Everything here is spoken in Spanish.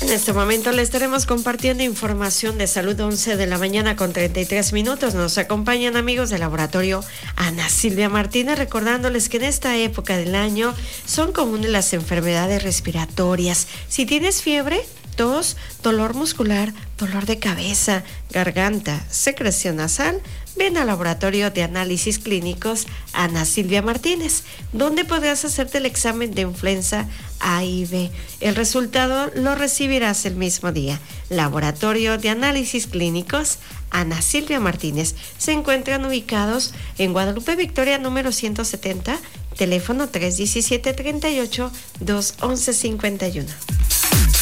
En este momento le estaremos compartiendo información de salud 11 de la mañana con 33 minutos. Nos acompañan amigos del laboratorio Ana Silvia Martínez, recordándoles que en esta época del año son comunes las enfermedades respiratorias. Si tienes fiebre, tos, dolor muscular, dolor de cabeza, garganta, secreción nasal, ven al laboratorio de análisis clínicos Ana Silvia Martínez, donde podrás hacerte el examen de influenza A y B. El resultado lo recibirás el mismo día. Laboratorio de análisis clínicos Ana Silvia Martínez. Se encuentran ubicados en Guadalupe Victoria número 170, teléfono 317-38-211-51.